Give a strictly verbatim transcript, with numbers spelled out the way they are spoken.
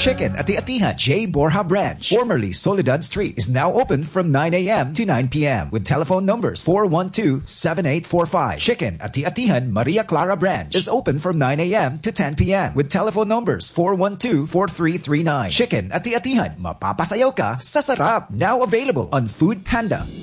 Chicken Ati-Atihan J. Borja Branch, formerly Soledad Street, is now open from nine a.m. to nine p.m. with telephone numbers four one two, seven eight four five. Chicken Ati-Atihan Maria Clara Branch is open from nine a.m. to ten p.m. with telephone numbers four one two, four three three nine. Chicken Ati-Atihan, mapapasayaw ka sa sarap. Now available on Food Panda.